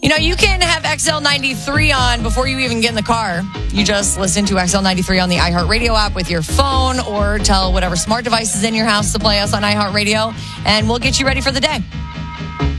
You know, you can have XL93 on before you even get in the car. You just listen to XL93 on the iHeartRadio app with your phone or tell whatever smart device is in your house to play us on iHeartRadio, and we'll get you ready for the day.